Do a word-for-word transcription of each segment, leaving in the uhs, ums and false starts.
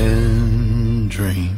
can dream.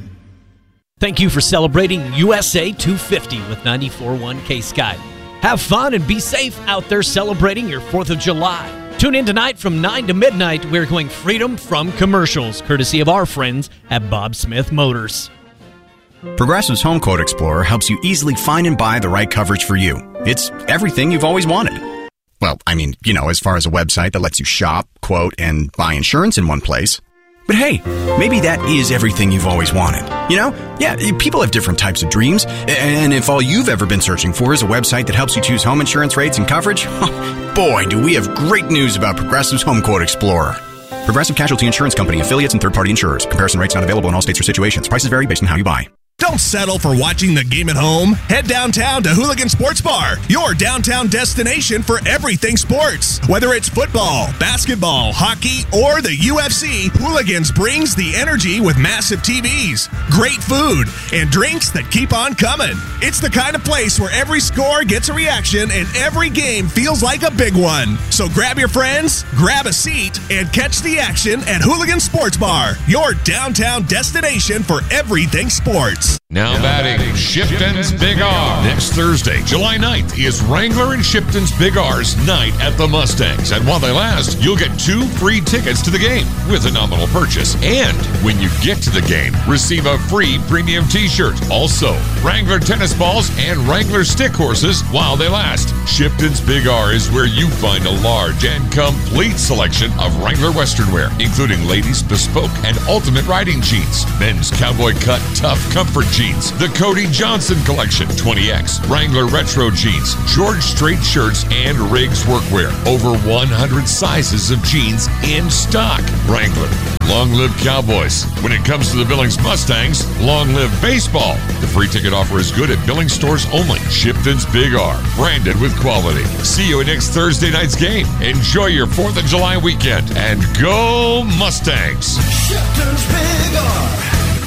Thank you for celebrating U S A two fifty with ninety-four point one K-Sky. Have fun and be safe out there celebrating your fourth of July. Tune in tonight from nine to midnight. We're going freedom from commercials, courtesy of our friends at Bob Smith Motors. Progressive's Home Quote Explorer helps you easily find and buy the right coverage for you. It's everything you've always wanted. Well, I mean, you know, as far as a website that lets you shop, quote, and buy insurance in one place. But hey, maybe that is everything you've always wanted. You know? Yeah, people have different types of dreams. And if all you've ever been searching for is a website that helps you choose home insurance rates and coverage, boy, do we have great news about Progressive's Home Quote Explorer. Progressive Casualty Insurance Company, affiliates, and third-party insurers. Comparison rates not available in all states or situations. Prices vary based on how you buy. Don't settle for watching the game at home. Head downtown to Hooligan Sports Bar, your downtown destination for everything sports. Whether it's football, basketball, hockey, or the U F C, Hooligans brings the energy with massive T Vs, great food, and drinks that keep on coming. It's the kind of place where every score gets a reaction and every game feels like a big one. So grab your friends, grab a seat, and catch the action at Hooligan Sports Bar, your downtown destination for everything sports. Now batting, Shipton's Big R. Next Thursday, July ninth, is Wrangler and Shipton's Big R's night at the Mustangs. And while they last, you'll get two free tickets to the game with a nominal purchase. And when you get to the game, receive a free premium t-shirt. Also, Wrangler tennis balls and Wrangler stick horses while they last. Shipton's Big R is where you find a large and complete selection of Wrangler Western wear, including ladies' bespoke and ultimate riding jeans, men's cowboy cut tough comfort jeans, the Cody Johnson Collection twenty X, Wrangler Retro Jeans, George Strait shirts, and Riggs workwear. Over one hundred sizes of jeans in stock. Wrangler. Long live Cowboys. When it comes to the Billings Mustangs, long live baseball. The free ticket offer is good at Billings stores only. Shipton's Big R, branded with quality. See you at next Thursday night's game. Enjoy your fourth of July weekend and go Mustangs. Shipton's Big R.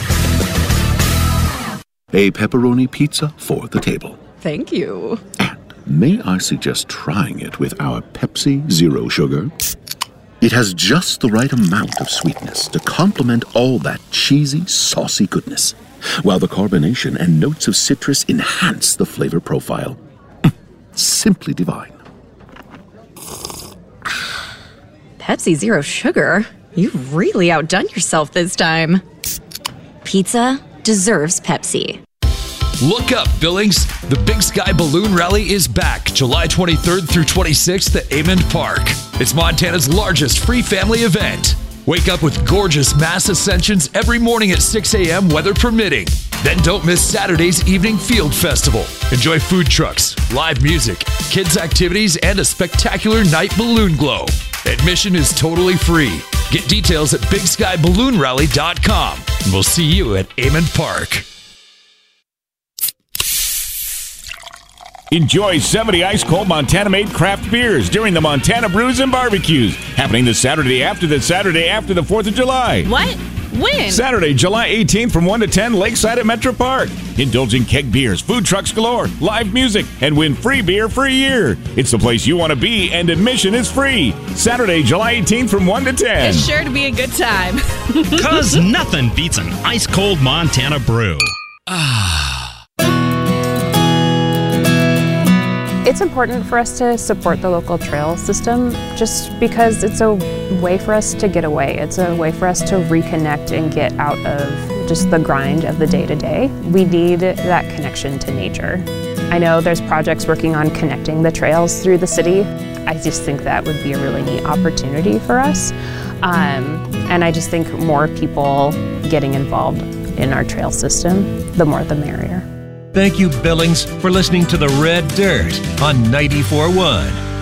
A pepperoni pizza for the table. Thank you. And may I suggest trying it with our Pepsi Zero Sugar? It has just the right amount of sweetness to complement all that cheesy, saucy goodness, while the carbonation and notes of citrus enhance the flavor profile. Simply divine. Pepsi Zero Sugar? You've really outdone yourself this time. Pizza deserves Pepsi. Look up, Billings. The Big Sky Balloon Rally is back July twenty-third through twenty-sixth at Amond Park. It's Montana's largest free family event. Wake up with gorgeous mass ascensions every morning at six a.m., weather permitting. Then don't miss Saturday's Evening Field Festival. Enjoy food trucks, live music, kids' activities, and a spectacular night balloon glow. Admission is totally free. Get details at big sky balloon rally dot com. And we'll see you at Amond Park. Enjoy seventy ice-cold Montana-made craft beers during the Montana Brews and Barbecues, happening the Saturday after the Saturday after the fourth of July. What? When? Saturday, July eighteenth from one to ten, Lakeside at Metro Park. Indulge in keg beers, food trucks galore, live music, and win free beer for a year. It's the place you want to be, and admission is free. Saturday, July eighteenth from one to ten. It's sure to be a good time. Because nothing beats an ice-cold Montana brew. Ah. It's important for us to support the local trail system just because it's a way for us to get away. It's a way for us to reconnect and get out of just the grind of the day-to-day. We need that connection to nature. I know there's projects working on connecting the trails through the city. I just think that would be a really neat opportunity for us. Um, and I just think more people getting involved in our trail system, the more the merrier. Thank you, Billings, for listening to The Red Dirt on ninety-four point one.